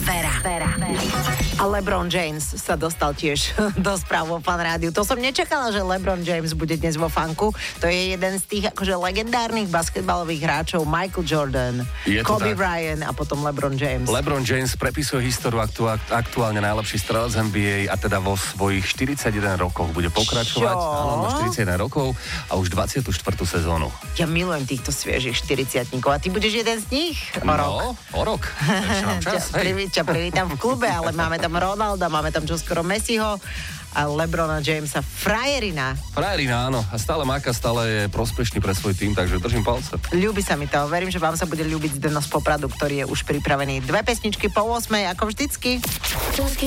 Vera. A LeBron James sa dostal tiež do správ vo Fan Rádiu. To som nečakala, že LeBron James bude dnes vo Fanku. To je jeden z tých akože legendárnych basketbalových hráčov. Michael Jordan, Kobe Bryant a potom LeBron James. LeBron James prepisuje históriu aktuálne najlepší strelec NBA a teda vo svojich 41 rokoch bude pokračovať. Áno, má 41 rokov a už 24. sezónu. Ja milujem týchto sviežich 40-tníkov a ty budeš jeden z nich o rok. O rok. Ťa privítam v klube, ale máme tam Ronalda, máme tam čoskoro Messiho a LeBrona Jamesa. Frajerina, áno. A stále máka, stále je prospešný pre svoj tým, takže držím palce. Ľúbi sa mi to. Verím, že vám sa bude ľúbiť Zdeno z Popradu, ktorý je už pripravený. 2 pesničky po 8, ako vždycky.